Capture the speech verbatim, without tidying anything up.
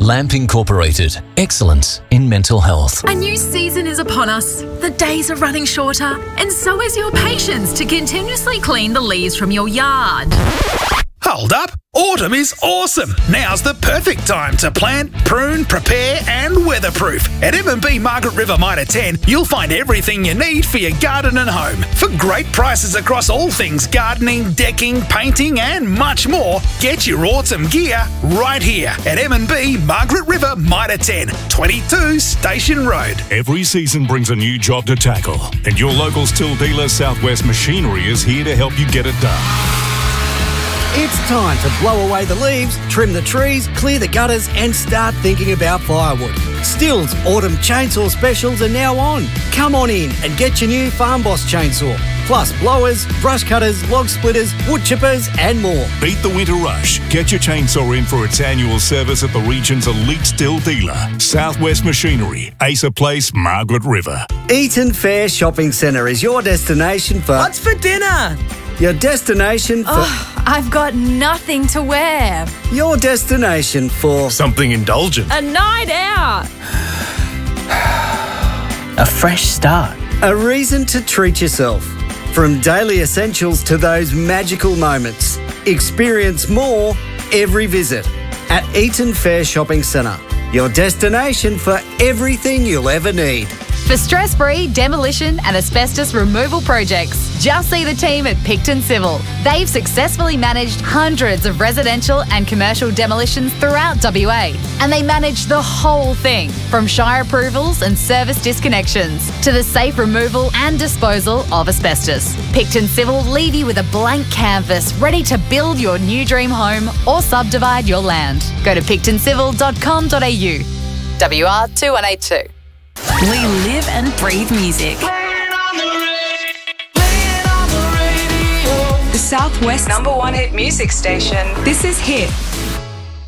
Lamp Incorporated. Excellence in mental health. A new season is upon us. The days are running shorter, and so is your patience to continuously clean the leaves from your yard. Hold up! Autumn is awesome! Now's the perfect time to plant, prune, prepare and weatherproof. At M and B Margaret River Mitre ten, you'll find everything you need for your garden and home. For great prices across all things gardening, decking, painting and much more, get your autumn gear right here at M and B Margaret River Mitre ten, twenty-two Station Road. Every season brings a new job to tackle, and your local Stihl dealer Southwest Machinery is here to help you get it done. It's time to blow away the leaves, trim the trees, clear the gutters and start thinking about firewood. Stihl's autumn chainsaw specials are now on. Come on in and get your new Farm Boss chainsaw. Plus blowers, brush cutters, log splitters, wood chippers and more. Beat the winter rush. Get your chainsaw in for its annual service at the region's elite Stihl dealer, Southwest Machinery, Asa Place, Margaret River. Eaton Fair Shopping Centre is your destination for... What's for dinner? Your destination for... Oh, I've got nothing to wear. Your destination for... Something indulgent. A night out. A fresh start. A reason to treat yourself. From daily essentials to those magical moments. Experience more every visit at Eaton Fair Shopping Centre. Your destination for everything you'll ever need. For stress-free demolition and asbestos removal projects, just see the team at Picton Civil. They've successfully managed hundreds of residential and commercial demolitions throughout W A, and they manage the whole thing, from Shire approvals and service disconnections to the safe removal and disposal of asbestos. Picton Civil leave you with a blank canvas ready to build your new dream home or subdivide your land. Go to picton civil dot com dot a u. W R two one eight two. We live and breathe music. The Southwest number one hit music station. This is Hit.